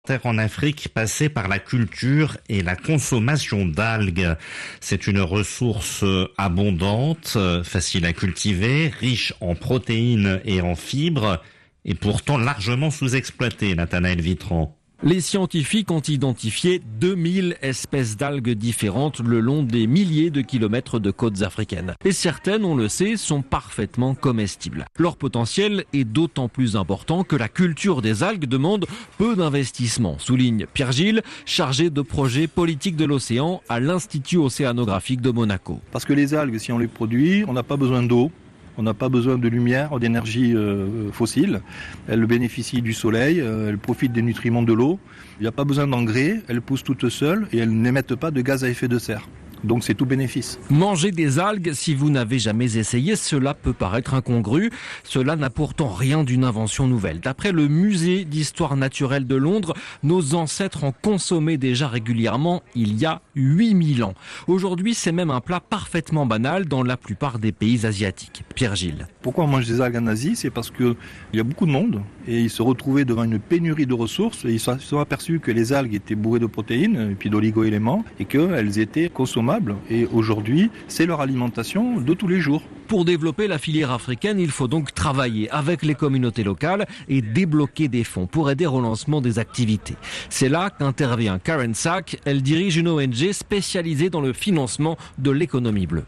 En Afrique, passée par la culture et la consommation d'algues. C'est une ressource abondante, facile à cultiver, riche en protéines et en fibres, et pourtant largement sous-exploitée, Nathanaël Vitran. Les scientifiques ont identifié 2000 espèces d'algues différentes le long des milliers de kilomètres de côtes africaines. Et certaines, on le sait, sont parfaitement comestibles. Leur potentiel est d'autant plus important que la culture des algues demande peu d'investissement, souligne Pierre Gilles, chargé de projet politique de l'océan à l'Institut océanographique de Monaco. Parce que les algues, si on les produit, on n'a pas besoin d'eau. On n'a pas besoin de lumière, d'énergie fossile. Elles bénéficient du soleil, elles profitent des nutriments de l'eau. Il n'y a pas besoin d'engrais, elles poussent toutes seules et elles n'émettent pas de gaz à effet de serre. Donc c'est tout bénéfice. Manger des algues, si vous n'avez jamais essayé, cela peut paraître incongru. Cela n'a pourtant rien d'une invention nouvelle. D'après le musée d'histoire naturelle de Londres, nos ancêtres en consommaient déjà régulièrement il y a 8000 ans. Aujourd'hui, c'est même un plat parfaitement banal dans la plupart des pays asiatiques. Pierre Gilles. Pourquoi on mange des algues en Asie ? C'est parce qu'il y a beaucoup de monde et ils se retrouvaient devant une pénurie de ressources et ils se sont aperçus que les algues étaient bourrées de protéines et puis d'oligo-éléments et qu'elles étaient consommables. Et aujourd'hui, c'est leur alimentation de tous les jours. Pour développer la filière africaine, il faut donc travailler avec les communautés locales et débloquer des fonds pour aider au lancement des activités. C'est là qu'intervient Karen Sack. Elle dirige une ONG spécialisée dans le financement de l'économie bleue.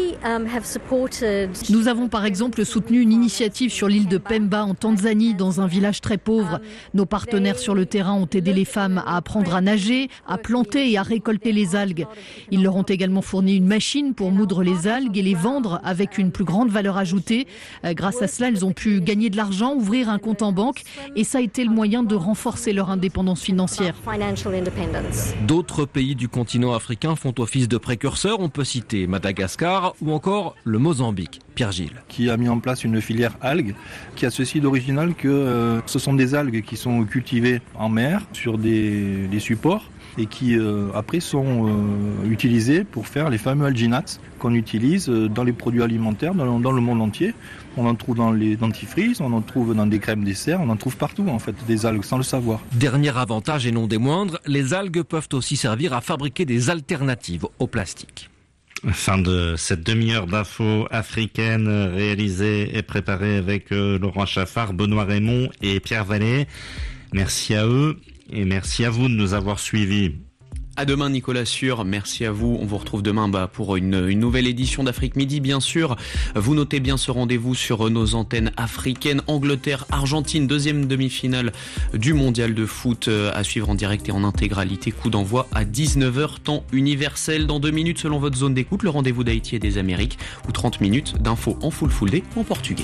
Nous avons par exemple soutenu une initiative sur l'île de Pemba en Tanzanie, dans un village très pauvre. Nos partenaires sur le terrain ont aidé les femmes à apprendre à nager, à planter et à récolter les algues. Ils leur ont également fourni une machine pour moudre les algues et les vendre avec une plus grande valeur ajoutée. Grâce à cela, elles ont pu gagner de l'argent, ouvrir un compte en banque et ça a été le moyen de renforcer leur indépendance financière. D'autres pays du continent africain font office de précurseurs. On peut citer Madagascar ou encore le Mozambique. Pierre Gilles. Qui a mis en place une filière algues qui a ceci d'original que ce sont des algues qui sont cultivées en mer sur des supports et qui après sont utilisés pour faire les fameux alginates qu'on utilise dans les produits alimentaires dans le monde entier. On en trouve dans les dentifrices, on en trouve dans des crèmes dessert, on en trouve partout en fait des algues sans le savoir. Dernier avantage et non des moindres, les algues peuvent aussi servir à fabriquer des alternatives au plastique. Fin de cette demi-heure d'infos africaines réalisée et préparée avec Laurent Chaffard, Benoît Raymond et Pierre Vallée. Merci à eux. Et merci à vous de nous avoir suivis. À demain Nicolas Sûr, merci à vous. On vous retrouve demain pour une nouvelle édition d'Afrique Midi, bien sûr. Vous notez bien ce rendez-vous sur nos antennes africaines. Angleterre, Argentine, deuxième demi-finale du mondial de foot à suivre en direct et en intégralité. Coup d'envoi à 19h, temps universel. Dans 2 minutes, selon votre zone d'écoute, le rendez-vous d'Haïti et des Amériques, ou 30 minutes d'infos en full day en portugais.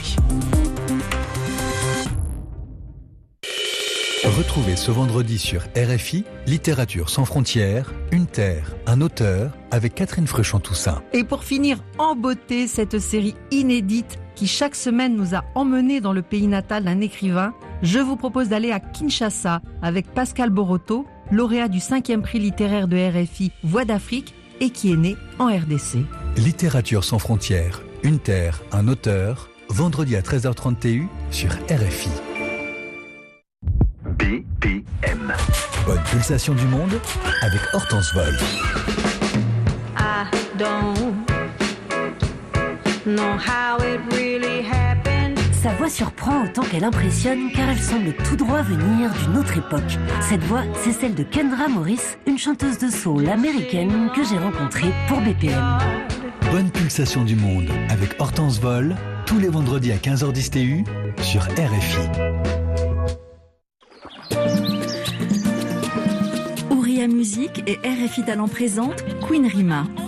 Retrouvez ce vendredi sur RFI, Littérature sans frontières, une terre, un auteur, avec Catherine Fruchon-Toussaint. Et pour finir en beauté, cette série inédite qui chaque semaine nous a emmenés dans le pays natal d'un écrivain, je vous propose d'aller à Kinshasa avec Pascal Boroto, lauréat du 5e prix littéraire de RFI Voix d'Afrique et qui est né en RDC. Littérature sans frontières, une terre, un auteur, vendredi à 13h30 TU sur RFI. BPM. Bonne pulsation du monde avec Hortense Vol. I don't know how it really happened. Sa voix surprend autant qu'elle impressionne car elle semble tout droit venir d'une autre époque. Cette voix, c'est celle de Kendra Morris, une chanteuse de soul américaine que j'ai rencontrée pour BPM. Bonne pulsation du monde avec Hortense Vol, tous les vendredis à 15h10 TU sur RFI. Ouria Musique et RFI Talent présente Queen Rima.